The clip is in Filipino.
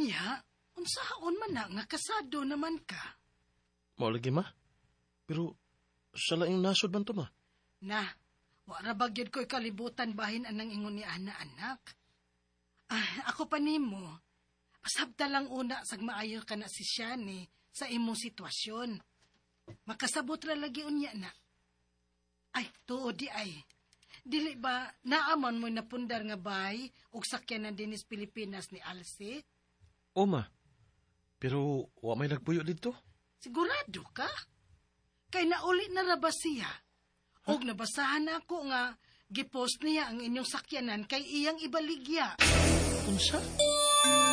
Unya, unsaon man na nga kasado naman ka? Mao lagi, ma. Pero, sa laing nasod man to, ma. Na, wala bagyod ko'y kalibutan bahin anang ingon ni anak. Ako pa nimo, pasabta lang una sag maayo ka na si Shani sa imong sitwasyon. Makasabot ra lagi unya na. Ay, tuod di ay. Dili ba naaman mo napundar nga bay ug sakyan ng Dinis Pilipinas ni Alce? O, ma. Pero, wa may nagpuyo dito. Sigurado ka? Kay nauli na ra ba siya? Og nabasahan ako nga gipost niya ang inyong sakyanan kay iyang ibaligya. Unsa?